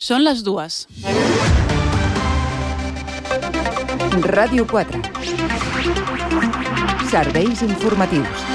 Són les 2. Ràdio 4. Serveis informatius.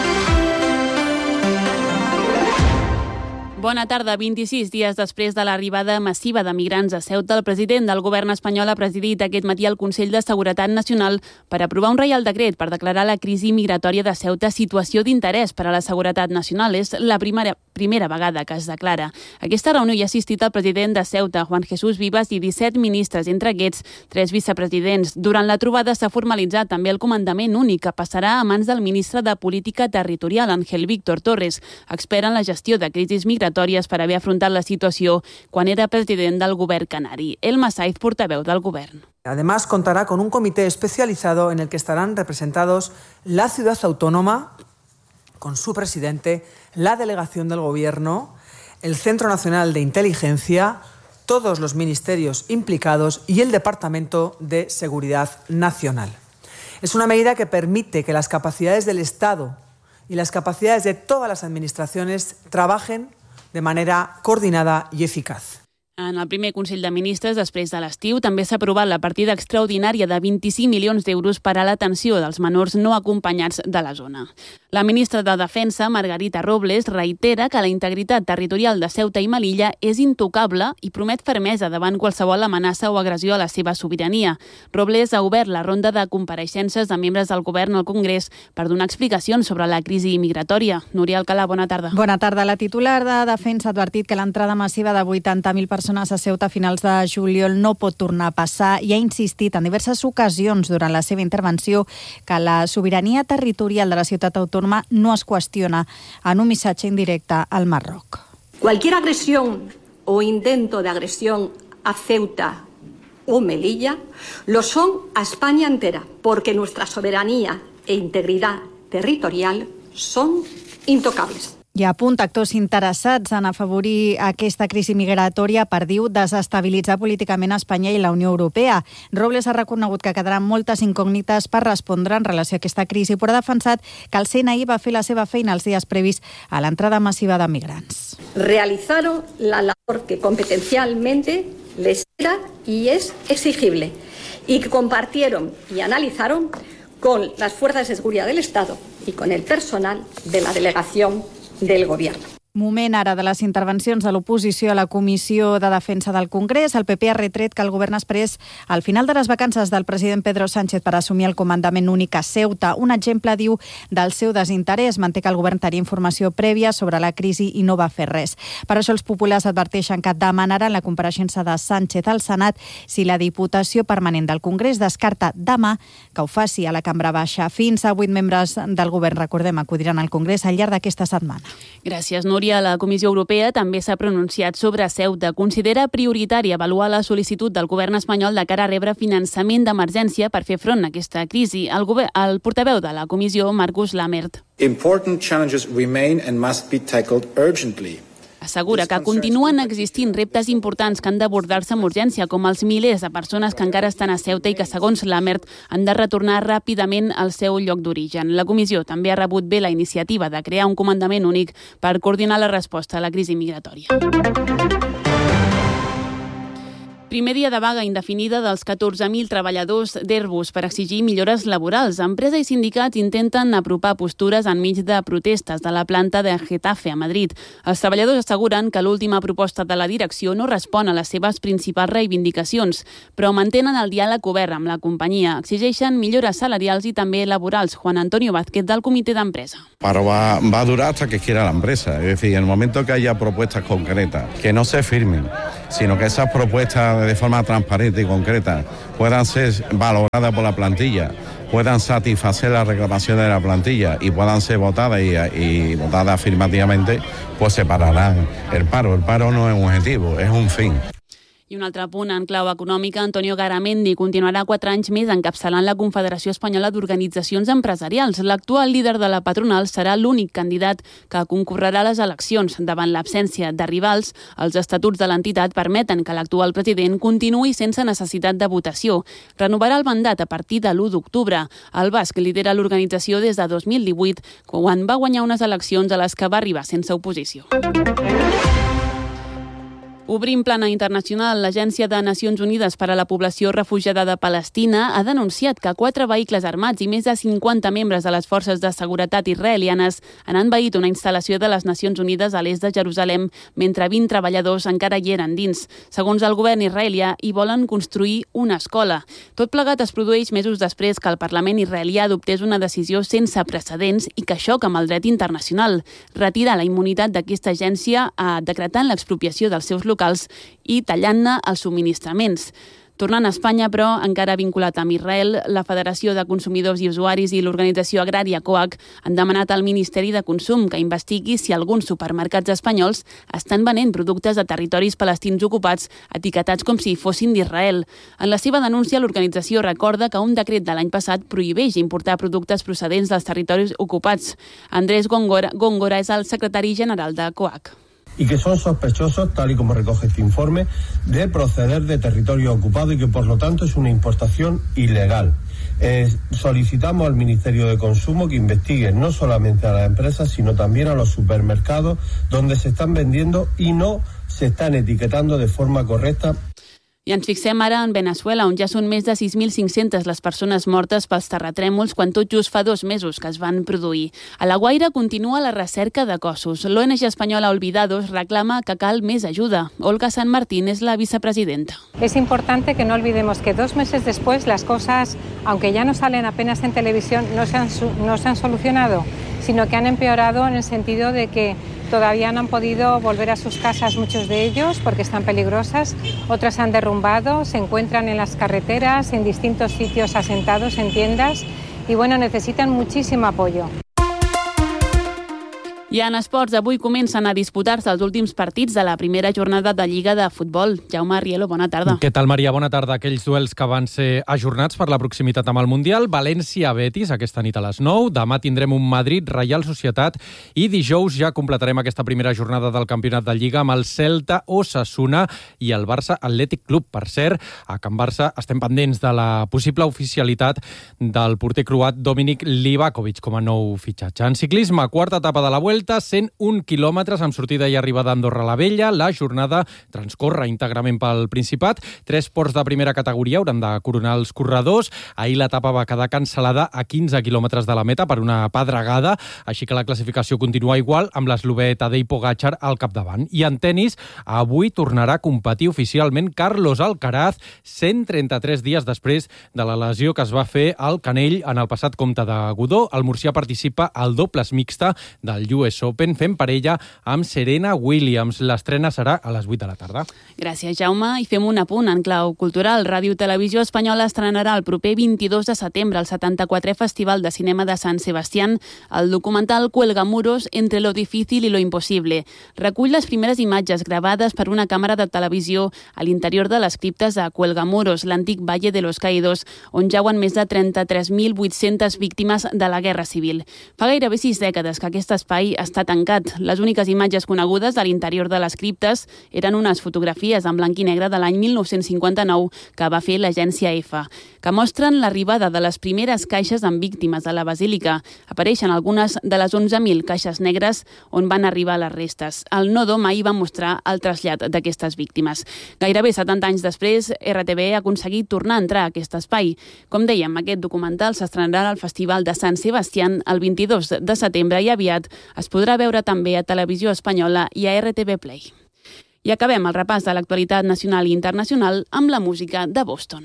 Bona tarda. 26 dies després de l'arribada massiva de migrants a Ceuta, el president del govern espanyol ha presidit aquest matí el Consell de Seguretat Nacional per aprovar un reial decret per declarar la crisi migratòria de Ceuta situació d'interès per a la seguretat nacional. És la primera vegada que es declara. A aquesta reunió hi ha assistit el president de Ceuta, Juan Jesús Vivas, i 17 ministres, entre aquests 3 vicepresidents. Durant la trobada s'ha formalitzat també el comandament únic, que passarà a mans del ministre de Política Territorial, Ángel Víctor Torres, expert en la gestió de crisis migratòries per haver afrontat la situació quan era president del govern canari. Elma Saiz, portaveu del govern. Además, contará con un comité especializado en el que estarán representados la ciudad autónoma, con su presidente, la delegación del Gobierno, el Centro Nacional de Inteligencia, todos los ministerios implicados y el Departamento de Seguridad Nacional. Es una medida que permite que las capacidades del Estado y las capacidades de todas las administraciones trabajen de manera coordinada y eficaz. En el primer Consell de Ministres, després de l'estiu, també s'ha aprovat la partida extraordinària de 25 milions d'euros per a l'atenció dels menors no acompanyats de la zona. La ministra de Defensa, Margarita Robles, reitera que la integritat territorial de Ceuta i Melilla és intocable i promet fermesa davant qualsevol amenaça o agressió a la seva sobirania. Robles ha obert la ronda de compareixences de membres del govern al Congrés per donar explicacions sobre la crisi migratòria. Núria Alcalà, bona tarda. Bona tarda. La titular de Defensa ha advertit que l'entrada massiva de 80.000 persones a Ceuta a finals de juliol no pot tornar a passar i ha insistit en diverses ocasions durant la seva intervenció que la sobirania territorial de la ciutat autònoma no es qüestiona, en un missatge indirecte al Marroc. Cualquier agresión o intento de agresión a Ceuta o Melilla lo son a España entera, porque nuestra soberanía e integridad territorial son intocables. I apunta actors interessats en afavorir aquesta crisi migratòria per, diu, desestabilitzar políticament Espanya i la Unió Europea. Robles ha reconegut que quedaran moltes incògnites per respondre en relació a aquesta crisi, però ha defensat que el CNI va fer la seva feina els dies previs a l'entrada massiva de migrants. Realizaron la labor que competencialmente les era y es exigible y que compartieron y analizaron con las fuerzas de seguridad del Estado y con el personal de la delegación del Gobierno. Moment ara de les intervencions de l'oposició a la Comissió de Defensa del Congrés. El PP ha retret que el govern esperés al final de les vacances del president Pedro Sánchez per assumir el comandament únic a Ceuta. Un exemple, diu, del seu desinterès. Manté que el govern tenia informació prèvia sobre la crisi i no va fer res. Per això els populars adverteixen que demanaran la compareixença de Sánchez al Senat si la Diputació Permanent del Congrés descarta demà que ho faci a la Cambra Baixa. Fins a 8 membres del govern, recordem, acudiran al Congrés al llarg d'aquesta setmana. Gràcies, Núria. La Comissió Europea també s'ha pronunciat sobre Ceuta. Considera prioritari avaluar la sol·licitud del govern espanyol de cara a rebre finançament d'emergència per fer front a aquesta crisi. El portaveu de la Comissió, Markus Lammert. Important challenges remain and must be tackled urgently. Assegura que continuen existint reptes importants que han d'abordar-se amb urgència, com els milers de persones que encara estan a Ceuta i que, segons Lammert, han de retornar ràpidament al seu lloc d'origen. La comissió també ha rebut bé la iniciativa de crear un comandament únic per coordinar la resposta a la crisi migratòria. Primer dia de vaga indefinida dels 14.000 treballadors d'Airbus per exigir millores laborals. Empresa i sindicats intenten apropar postures enmig de protestes de la planta de Getafe a Madrid. Els treballadors asseguren que l'última proposta de la direcció no respon a les seves principals reivindicacions, però mantenen el diàleg obert amb la companyia. Exigeixen millores salarials i també laborals. Juan Antonio Vázquez, del comitè d'empresa. Paro va a durar hasta que quiera la empresa. Es decir, en el momento que haya propuestas concretas, que no se firmen, sino que esas propuestas de forma transparente y concreta puedan ser valoradas por la plantilla, puedan satisfacer las reclamaciones de la plantilla y puedan ser votadas y votadas afirmativamente, pues se parará el paro. El paro no es un objetivo, es un fin. I un altre punt en clau econòmica, Antonio Garamendi continuarà 4 anys més encapçalant la Confederació Espanyola d'Organitzacions Empresarials. L'actual líder de la patronal serà l'únic candidat que concorrerà a les eleccions. Davant l'absència de rivals, els estatuts de l'entitat permeten que l'actual president continuï sense necessitat de votació. Renovarà el mandat a partir de l'1 d'octubre. El basc lidera l'organització des de 2018, quan va guanyar unes eleccions a les que va arribar sense oposició. Obrim plana internacional. L'Agència de Nacions Unides per a la Població Refugiada de Palestina ha denunciat que 4 vehicles armats i més de 50 membres de les forces de seguretat israelianes han envaït una instal·lació de les Nacions Unides a l'est de Jerusalem, mentre 20 treballadors encara hi eren dins. Segons el govern israelià, hi volen construir una escola. Tot plegat es produeix mesos després que el Parlament israelià adoptés una decisió sense precedents i que xoca amb el dret internacional. Retirar la immunitat d'aquesta agència decretant l'expropiació dels seus locals i tallant-ne els subministraments. Tornant a Espanya, però, encara vinculat amb Israel, la Federació de Consumidors i Usuaris i l'organització agrària COAG han demanat al Ministeri de Consum que investigui si alguns supermercats espanyols estan venent productes de territoris palestins ocupats etiquetats com si fossin d'Israel. En la seva denúncia, l'organització recorda que un decret de l'any passat prohibeix importar productes procedents dels territoris ocupats. Andrés Góngora és el secretari general de COAG. Y que son sospechosos, tal y como recoge este informe, de proceder de territorio ocupado y que por lo tanto es una importación ilegal. Solicitamos al Ministerio de Consumo que investigue no solamente a las empresas, sino también a los supermercados donde se están vendiendo y no se están etiquetando de forma correcta. I ens fixem ara en Veneçuela, on ja són més de 6.500 les persones mortes pels terratrèmols quan tot just fa 2 mesos que es van produir. A La Guaira continua la recerca de cossos. L'ONG espanyola Olvidados reclama que cal més ajuda. Olga San Martín es la vicepresidenta. Es importante que no olvidemos que 2 meses después las cosas, aunque ya no salen apenas en televisión, no se han solucionado, sino que han empeorado en el sentido de que todavía no han podido volver a sus casas muchos de ellos porque están peligrosas, otras se han derrumbado, se encuentran en las carreteras, en distintos sitios asentados, en tiendas y necesitan muchísimo apoyo. I en esports, avui comencen a disputar-se els últims partits de la primera jornada de Lliga de Futbol. Jaume Rielo, bona tarda. Què tal, Maria? Bona tarda. Aquells duels que van ser ajornats per la proximitat amb el Mundial. València-Betis, aquesta nit a les 9. Demà tindrem un Madrid-Reial Societat i dijous ja completarem aquesta primera jornada del Campionat de Lliga amb el Celta-Osasuna i el Barça-Atlètic Club. Per cert, a Can Barça estem pendents de la possible oficialitat del porter croat Dominik Livakovic com a nou fitxatge. En ciclisme, quarta etapa de la Vuelta, 101 quilòmetres amb sortida i arribada a Andorra la Vella. La jornada transcorre íntegrament pel Principat. 3 ports de primera categoria hauran de coronar els corredors. Ahir l'etapa va quedar cancel·lada a 15 quilòmetres de la meta per una pedregada, així que la classificació continua igual amb l'eslovè Tadej Pogačar al capdavant. I en tenis, avui tornarà a competir oficialment Carlos Alcaraz, 133 dies després de la lesió que es va fer al canell en el passat Comte de Godó. El murcià participa al dobles mixta del US Open fent parella amb Serena Williams. L'estrena serà a les 8 de la tarda. Gràcies, Jaume. I fem un apunt en clau cultural. Ràdio Televisió Espanyola estrenarà el proper 22 de setembre el 74è Festival de Cinema de Sant Sebastián el documental Cuelgamuros entre lo difícil y lo imposible. Recull les primeres imatges gravades per una càmera de televisió a l'interior de les criptes de Cuelgamuros, l'antic Valle de los Caídos, on jauen més de 33.800 víctimes de la Guerra Civil. Fa gairebé 6 dècades que aquest espai està tancat. Les úniques imatges conegudes a l'interior de les criptes eren unes fotografies en blanc i negre de l'any 1959 que va fer l'agència EFA, que mostren l'arribada de les primeres caixes amb víctimes a la basílica. Apareixen algunes de les 11.000 caixes negres on van arribar les restes. El Nodo mai va mostrar el trasllat d'aquestes víctimes. Gairebé 70 anys després, RTV ha aconseguit tornar a entrar a aquest espai. Com dèiem, aquest documental s'estrenarà al Festival de Sant Sebastián el 22 de setembre i aviat es podrà veure també a Televisió Espanyola i a RTV Play. I acabem el repàs de l'actualitat nacional i internacional amb la música de Boston.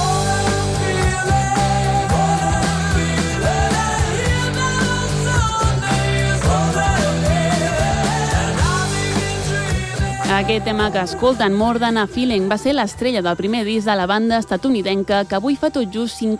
Aquest tema que escolten, More Than a Feeling, va ser l'estrella del primer disc de la banda estatunidenca que avui fa tot just 50